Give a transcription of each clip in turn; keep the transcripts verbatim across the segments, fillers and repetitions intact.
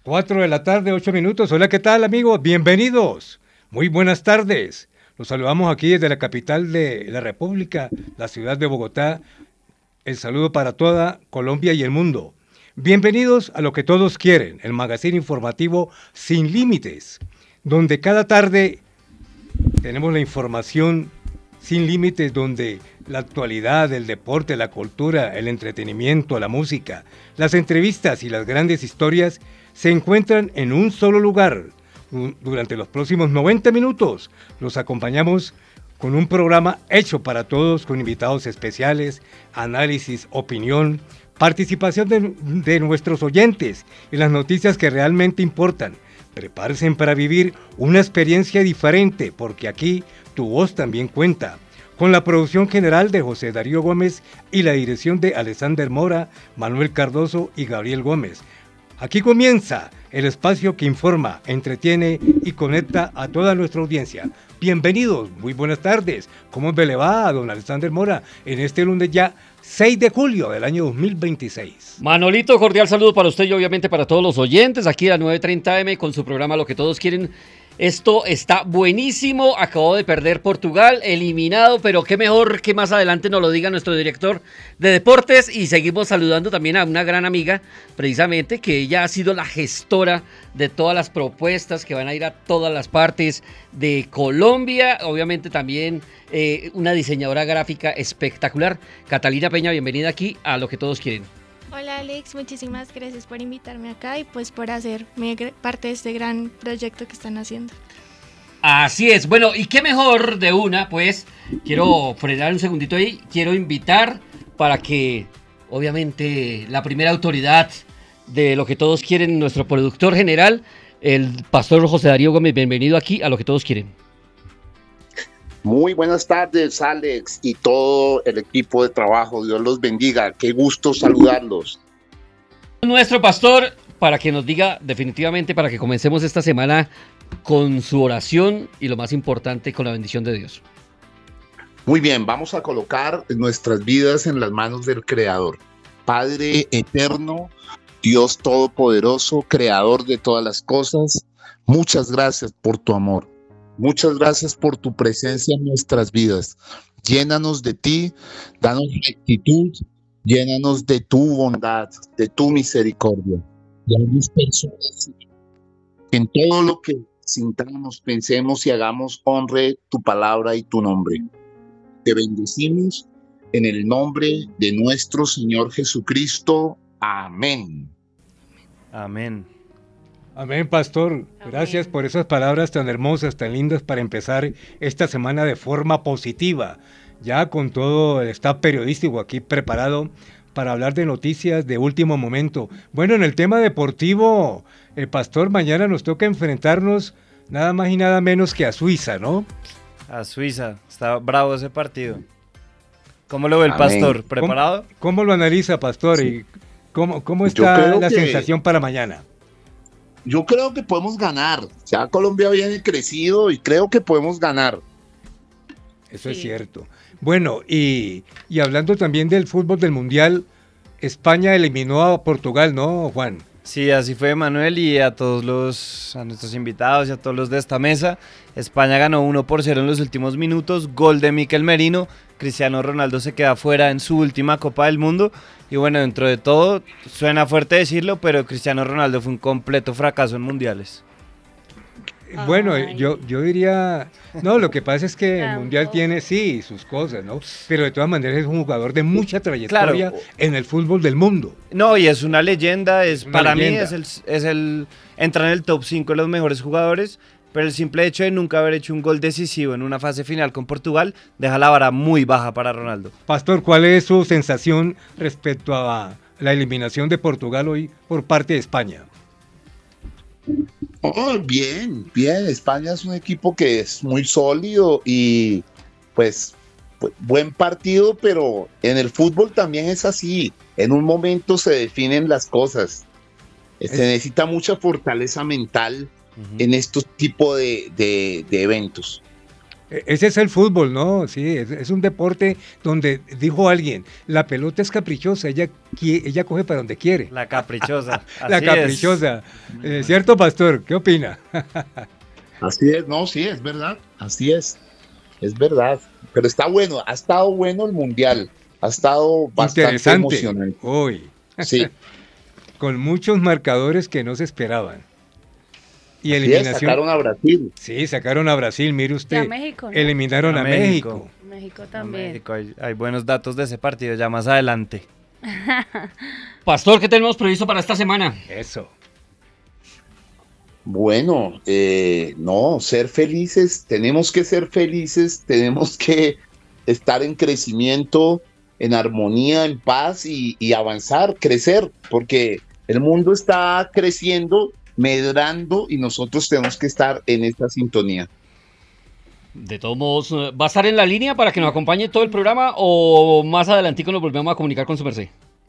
Cuatro de la tarde, ocho minutos. Hola, ¿qué tal, amigos? Bienvenidos. Muy buenas tardes. Los saludamos aquí desde la capital de la República, la ciudad de Bogotá. El saludo para toda Colombia y el mundo. Bienvenidos a Lo que todos quieren, el magazine informativo Sin Límites, donde cada tarde tenemos la información sin límites, donde la actualidad, el deporte, la cultura, el entretenimiento, la música, las entrevistas y las grandes historias se encuentran en un solo lugar. Durante los próximos noventa minutos los acompañamos con un programa hecho para todos, con invitados especiales, análisis, opinión, participación de, de nuestros oyentes y las noticias que realmente importan. Prepárense para vivir una experiencia diferente, porque aquí tu voz también cuenta. Con la producción general de José Darío Gómez y la dirección de Alexander Mora, Manuel Cardoso y Gabriel Gómez. Aquí comienza el espacio que informa, entretiene y conecta a toda nuestra audiencia. Bienvenidos, muy buenas tardes. ¿Cómo le va a don Alexander Mora en este lunes ya seis de julio del año dos mil veintiséis? Manolito, cordial saludo para usted y obviamente para todos los oyentes aquí a las nueve treinta eme con su programa Lo que todos quieren. Esto está buenísimo, acabó de perder Portugal, eliminado, pero qué mejor que más adelante nos lo diga nuestro director de deportes. Y seguimos saludando también a una gran amiga, precisamente, que ella ha sido la gestora de todas las propuestas que van a ir a todas las partes de Colombia. Obviamente también eh, una diseñadora gráfica espectacular. Catalina Peña, bienvenida aquí a Lo que todos quieren. Hola Alex, muchísimas gracias por invitarme acá y pues por hacer parte de este gran proyecto que están haciendo. Así es, bueno, y qué mejor de una, pues, quiero frenar un segundito ahí, quiero invitar para que, obviamente, la primera autoridad de Lo que todos quieren, nuestro productor general, el pastor José Darío Gómez, bienvenido aquí a Lo que todos quieren. Muy buenas tardes, Alex, y todo el equipo de trabajo. Dios los bendiga. Qué gusto saludarlos. Nuestro pastor, para que nos diga definitivamente, para que comencemos esta semana con su oración y lo más importante, con la bendición de Dios. Muy bien, vamos a colocar nuestras vidas en las manos del Creador. Padre eterno, Dios todopoderoso, creador de todas las cosas, muchas gracias por tu amor. Muchas gracias por tu presencia en nuestras vidas. Llénanos de ti, danos rectitud, llénanos de tu bondad, de tu misericordia. Y haznos personas que en todo lo que sintamos, pensemos y hagamos honre tu palabra y tu nombre. Te bendecimos en el nombre de nuestro Señor Jesucristo. Amén. Amén. Amén, pastor. Gracias por esas palabras tan hermosas, tan lindas para empezar esta semana de forma positiva. Ya con todo el staff periodístico aquí preparado para hablar de noticias de último momento. Bueno, en el tema deportivo, el pastor, mañana nos toca enfrentarnos nada más y nada menos que a Suiza, ¿no? A Suiza. Está bravo ese partido. ¿Cómo lo ve el Amén. pastor? ¿Preparado? ¿Cómo, cómo lo analiza, pastor? Sí. ¿Y cómo, cómo está la que... sensación para mañana? Yo creo que podemos ganar. Ya Colombia viene crecido y creo que podemos ganar. Eso Sí. es cierto. Bueno, y, y hablando también del fútbol del Mundial, España eliminó a Portugal, ¿no, Juan? Sí, así fue, Manuel, y a todos los, a nuestros invitados y a todos los de esta mesa. España ganó uno por cero en los últimos minutos, gol de Mikel Merino. Cristiano Ronaldo se queda fuera en su última Copa del Mundo. Y bueno, dentro de todo, suena fuerte decirlo, pero Cristiano Ronaldo fue un completo fracaso en mundiales. Bueno, Ay. yo, yo diría, no, lo que pasa es que el Tampoco. Mundial tiene, sí, sus cosas, ¿no? Pero de todas maneras es un jugador de mucha trayectoria Claro. en el fútbol del mundo. No, y es una leyenda, es, Una para leyenda. mí es el, es el, entra en el top cinco de los mejores jugadores, pero el simple hecho de nunca haber hecho un gol decisivo en una fase final con Portugal deja la vara muy baja para Ronaldo. Pastor, ¿cuál es su sensación respecto a la eliminación de Portugal hoy por parte de España? Oh, bien, bien. España es un equipo que es muy sólido y pues bu- buen partido, pero en el fútbol también es así. En un momento se definen las cosas. Se Es- necesita mucha fortaleza mental en estos tipos de, de- de eventos. Ese es el fútbol, ¿no? Sí, es, es un deporte donde, dijo alguien, la pelota es caprichosa, ella, ella coge para donde quiere. La caprichosa. La caprichosa. Eh, ¿Cierto, Pastor? ¿Qué opina? Así es, no, sí, es verdad, así es, es verdad. Pero está bueno, ha estado bueno el Mundial, ha estado bastante emocionante. Uy. Sí. Con muchos marcadores que no se esperaban. Y Así eliminación. Es, sacaron a Brasil. Sí, sacaron a Brasil, mire usted. Y a México, ¿no? Eliminaron a, a México. México. México también. México, hay, hay buenos datos de ese partido ya más adelante. Pastor, ¿qué tenemos previsto para esta semana? Eso. Bueno, eh, no, ser felices, tenemos que ser felices, tenemos que estar en crecimiento, en armonía, en paz y, y avanzar, crecer, porque el mundo está creciendo, medrando y nosotros tenemos que estar en esta sintonía. De todos modos, ¿va a estar en la línea para que nos acompañe todo el programa o más adelantico nos volvemos a comunicar con su merced?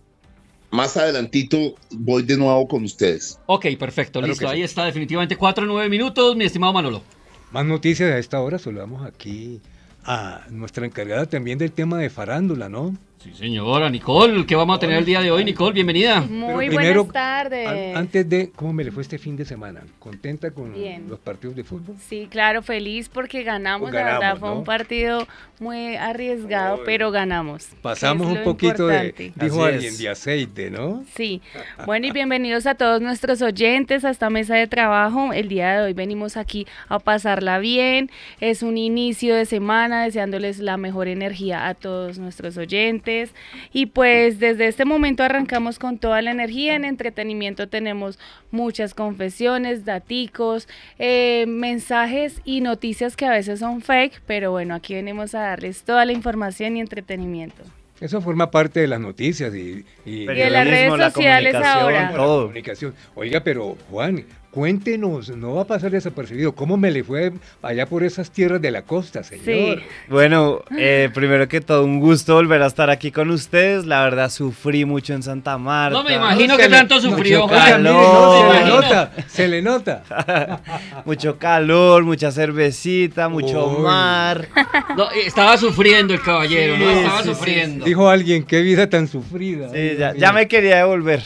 Más adelantito voy de nuevo con ustedes. Ok, perfecto, Claro listo. que sí. Ahí está, definitivamente cuatro o nueve minutos, mi estimado Manolo. Más noticias a esta hora, saludamos aquí a nuestra encargada también del tema de farándula, ¿no? Sí, señora, Nicole, ¿qué vamos a tener el día de hoy, Nicole? Bienvenida. Muy Pero primero, buenas tardes. An- antes de, ¿cómo me le fue este fin de semana? ¿Contenta con Bien. los partidos de fútbol? Sí, claro, feliz porque ganamos, Pues la ganamos, verdad fue ¿no? un partido muy arriesgado, Ay. pero ganamos. Pasamos que es un lo poquito de, importante. dijo Así alguien, es. de aceite, ¿no? Sí, bueno y bienvenidos a todos nuestros oyentes a esta mesa de trabajo. El día de hoy venimos aquí a pasarla bien, es un inicio de semana deseándoles la mejor energía a todos nuestros oyentes y pues desde este momento arrancamos con toda la energía. En entretenimiento tenemos muchas confesiones, daticos, eh, mensajes y noticias que a veces son fake, pero bueno, aquí venimos a darles toda la información y entretenimiento. Eso forma parte de las noticias y, y, Y de las redes Periodismo, la sociales comunicación, ahora. la todo. comunicación. Oiga, pero Juan, cuéntenos, no va a pasar desapercibido, ¿cómo me le fue allá por esas tierras de la costa, señor? Sí. Bueno, eh, primero que todo, un gusto volver a estar aquí con ustedes. La verdad, sufrí mucho en Santa Marta. No me imagino Se que le- tanto sufrió. Oiga, calor. mire, no, se le Imagino. nota, se le nota. Mucho calor, mucha cervecita, mucho Uy. mar. No, eh, estaba sufriendo el caballero, ¿no? Sí, Estaba sí, sí, sufriendo. Dijo alguien, qué vida tan sufrida. Sí, Ay, ya, Dios ya mío. me quería devolver.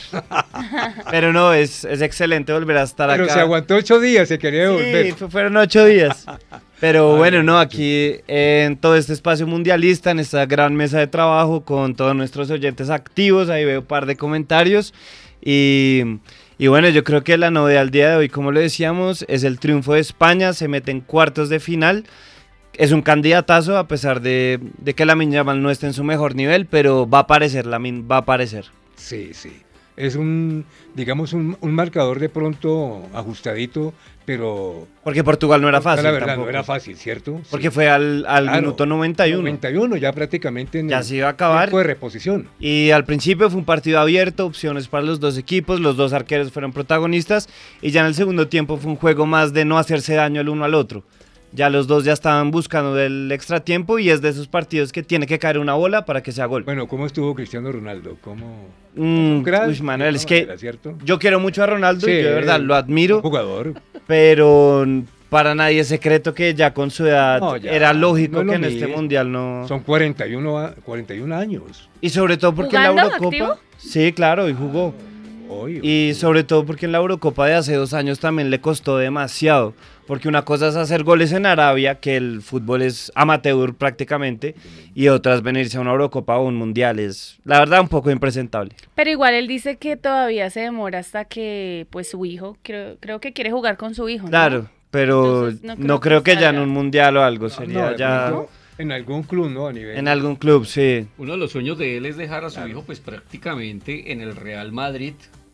Pero no, es, es excelente volver a estar Pero acá. se aguantó ocho días, se quería Sí, devolver. fu- fueron ocho días. Pero Ay, bueno, no, Dios. aquí en todo este espacio mundialista, en esta gran mesa de trabajo con todos nuestros oyentes activos, ahí veo un par de comentarios. Y, y bueno, yo creo que la novedad al día de hoy, como lo decíamos, es el triunfo de España, se mete en cuartos de final. Es un candidatazo a pesar de, de que Lamine Yamal no esté en su mejor nivel, pero va a aparecer, Lamine va a aparecer. Sí, sí. Es un, digamos, un, un marcador de pronto ajustadito, pero... Porque Portugal no era fácil. La verdad, tampoco. no era fácil, ¿cierto? Porque Sí. fue al, al Claro. minuto noventa y uno. noventa y uno, ya prácticamente en Ya el se iba a acabar. tiempo de reposición. Y al principio fue un partido abierto, opciones para los dos equipos, los dos arqueros fueron protagonistas y ya en el segundo tiempo fue un juego más de no hacerse daño el uno al otro. Ya los dos ya estaban buscando del extra tiempo y es de esos partidos que tiene que caer una bola para que sea gol. Bueno, ¿cómo estuvo Cristiano Ronaldo? ¿Cómo? Mm, Un crack, uy, Manuel, es ¿no? que Era cierto. yo quiero mucho a Ronaldo Sí, y yo de verdad lo Un admiro, jugador. pero para nadie es secreto que ya con su edad No, ya, era lógico no es que lo en este mismo. mundial no... Son cuarenta y uno, a- cuarenta y uno años. Y sobre todo porque en la ¿Jugando Eurocopa... activo? Sí, claro, y jugó. Hoy, Y sobre todo porque en la Eurocopa de hace dos años también le costó demasiado. Porque una cosa es hacer goles en Arabia, que el fútbol es amateur prácticamente, y otra es venirse a una Eurocopa o un Mundial. Es, la verdad, un poco impresentable. Pero igual él dice que todavía se demora hasta que pues su hijo, creo, creo que quiere jugar con su hijo, ¿no? Claro, pero Entonces, no no creo creo, que que ya en salga. un Mundial o algo, no, sería de ya pronto en algún club, ¿no? A nivel. en algún club, sí. Uno de los sueños de él es dejar a su hijo pues prácticamente en el Real Madrid,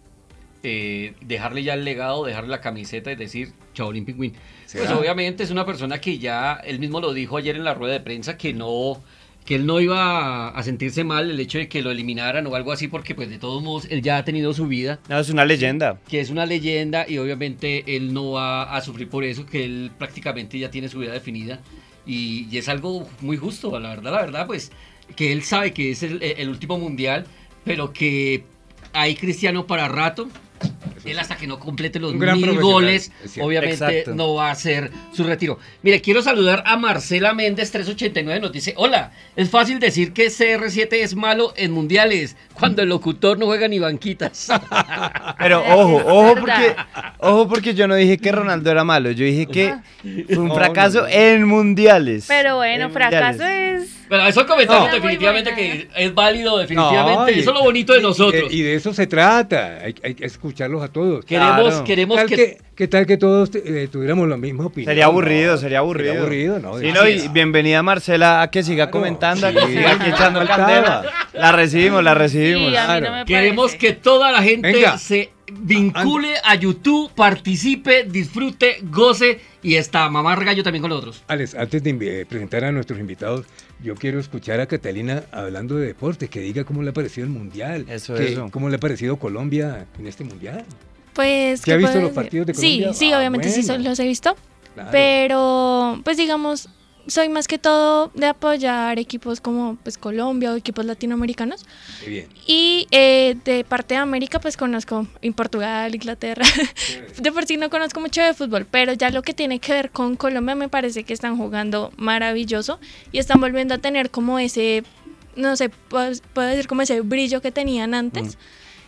eh, dejarle ya el legado, dejarle la camiseta y decir Shaolin Pingüín. Pues ¿Será? obviamente es una persona que ya, él mismo lo dijo ayer en la rueda de prensa, que no, que él no iba a sentirse mal el hecho de que lo eliminaran o algo así, porque pues de todos modos él ya ha tenido su vida, No, es una leyenda. que es una leyenda y obviamente él no va a sufrir por eso, que él prácticamente ya tiene su vida definida y, y es algo muy justo, la verdad, la verdad, pues que él sabe que es el, el último mundial, pero que hay Cristiano para rato eso. Él hasta que no complete los Un gran mil profesional, goles, es cierto. obviamente Exacto. no va a hacer su retiro. Mire, quiero saludar a Marcela Méndez tres ochenta y nueve, nos dice, hola, es fácil decir que C R siete es malo en mundiales, cuando el locutor no juega ni banquitas. Pero Es ojo, ojo porque, verdad. ojo porque yo no dije que Ronaldo era malo, yo dije que fue un No, fracaso no, no. en mundiales. Pero bueno, En fracaso mundiales. es... Bueno, esos comentarios No. definitivamente Muy buena. que es válido, definitivamente. No, y- Eso es lo bonito de y- nosotros. Y, y de eso se trata. Hay, hay que escucharlos a todos. Queremos, Claro. queremos ¿Tal que... que, ¿Qué tal que todos eh, tuviéramos la misma opinión? Sería aburrido, No, sería aburrido. Sería aburrido, ¿no? Sí, Así no, y es. bienvenida Marcela a que siga Claro, comentando, a sí, que siga aquí echando faltaba. candela. La recibimos, la recibimos. Sí, a mí no claro. me Queremos parece. que toda la gente Venga. se vincule a YouTube, participe, disfrute, goce y está mamá gallo también con los otros. Alex, antes de invi- eh, presentar a nuestros invitados, yo quiero escuchar a Catalina hablando de deporte, que diga cómo le ha parecido el Mundial. Eso, que- eso. cómo le ha parecido Colombia en este Mundial. Pues, ¿Sí ¿qué ha visto puedo los decir? partidos de Sí, Colombia? sí, Ah, obviamente sí bueno. so- los he visto, Claro. pero pues digamos, soy más que todo de apoyar equipos como pues Colombia o equipos latinoamericanos. Qué bien. Y eh, de parte de América, pues conozco en Portugal, Inglaterra. De por sí no conozco mucho de fútbol, pero ya lo que tiene que ver con Colombia me parece que están jugando maravilloso y están volviendo a tener como ese, no sé, puedo, puedo decir como ese brillo que tenían antes.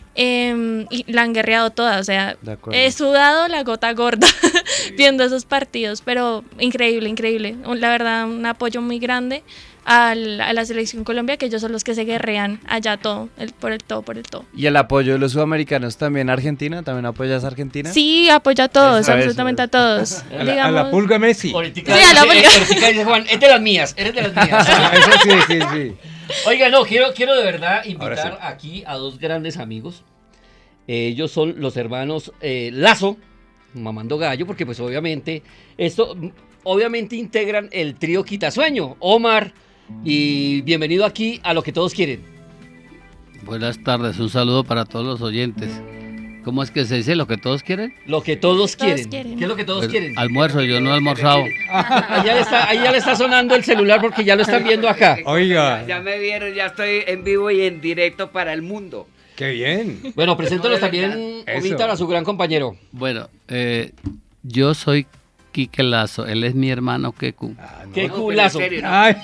Eh, y la han guerreado toda, o sea, De acuerdo. he sudado la gota gorda viendo esos partidos, pero increíble, increíble. La verdad, un apoyo muy grande al- a la selección Colombia, que ellos son los que se guerrean allá todo, el, por el todo, por el todo. Y el apoyo de los sudamericanos también a Argentina, ¿también apoyas a Argentina? Sí, apoya a todos, Eso, eso, absolutamente eso. a todos. A la, a la Digamos, pulga Messi. Ahorita Sí, a la dice, pulga. eh, ahorita dice Juan, es de las mías, eres de las mías. Ah, eso sí, sí, sí. Oiga, no, quiero, quiero de verdad invitar Ahora sí. aquí a dos grandes amigos. Eh, ellos son los hermanos eh, Lazo, mamando gallo, porque pues obviamente esto, mm, obviamente integran el trío Quitasueño, Omar, y bienvenido aquí a Lo que todos quieren. Buenas tardes, un saludo para todos los oyentes. ¿Cómo es que se dice lo que todos quieren? Lo que todos, Todos quieren. quieren. ¿Qué es lo que todos Pues, quieren? almuerzo, yo no he almorzado. Ahí ya, le está, ahí ya le está sonando el celular porque ya lo están viendo acá. Oiga. Ya, ya me vieron, ya estoy en vivo y en directo para el mundo. Qué bien. Bueno, preséntalos No, de también, verdad. Omita, Eso. a su gran compañero. Bueno, eh, yo soy Quique Lazo, él es mi hermano Keku. Ah, no. Qué No, pero culazo. en serio, no. Ay.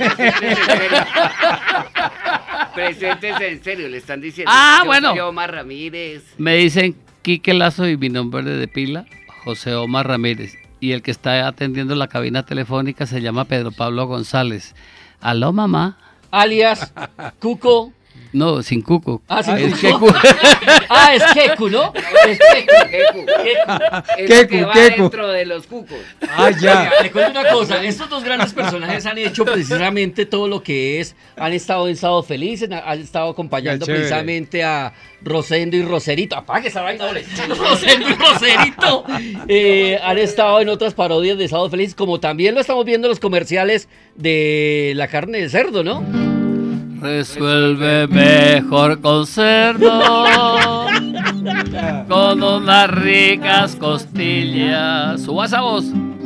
Preséntese en serio, le están diciendo. Ah, Yo bueno. soy Omar Ramírez. Me dicen Quique Lazo y mi nombre de pila, José Omar Ramírez. Y el que está atendiendo la cabina telefónica se llama Pedro Pablo González. Aló, mamá. Alias Cuco. No, sin cuco. Ah, sin Es Cuco. Keku. Ah, es Keku, ¿no? Es Keku. Keku. Es Keku, lo que va Keku. dentro de los cucos. Ah, ya. Le cuento una cosa, estos dos grandes personajes han hecho precisamente todo lo que es, han estado en Sábado Felices, han estado acompañando Ya, chévere. precisamente a Rosendo y Roserito, apague esa vaina, ole. Rosendo y Roserito, eh, han estado en otras parodias de Sábado Felices, como también lo estamos viendo en los comerciales de la carne de cerdo, ¿no? Resuelve mejor con cerdo, con unas ricas costillas. Suba esa voz.